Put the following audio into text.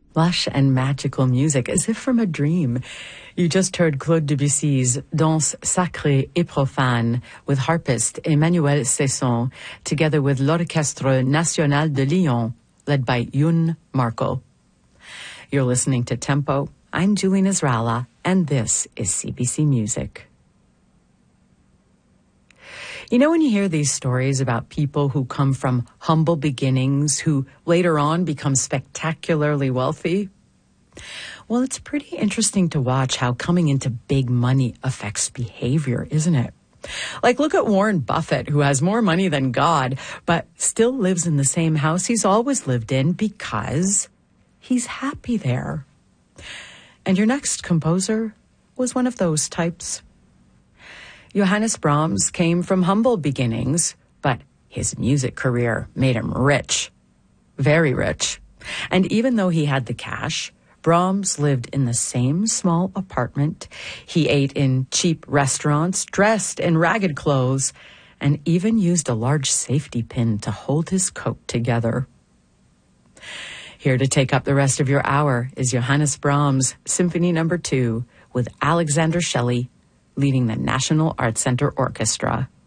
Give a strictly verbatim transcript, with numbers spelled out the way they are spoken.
Lush and magical music, as if from a dream. You just heard Claude Debussy's Danse sacrée et profane with harpist Emmanuel Cesson, together with l'Orchestre National de Lyon, led by Youn Marco. You're listening to Tempo. I'm Julie Nasrallah, and this is C B C Music. You know, when you hear these stories about people who come from humble beginnings, who later on become spectacularly wealthy, well, it's pretty interesting to watch how coming into big money affects behavior, isn't it? Like, look at Warren Buffett, who has more money than God, but still lives in the same house he's always lived in because he's happy there. And your next composer was one of those types. Johannes Brahms came from humble beginnings, but his music career made him rich, very rich. And even though he had the cash, Brahms lived in the same small apartment. He ate in cheap restaurants, dressed in ragged clothes, and even used a large safety pin to hold his coat together. Here to take up the rest of your hour is Johannes Brahms, Symphony Number Two, with Alexander Shelley leading the National Art Center Orchestra.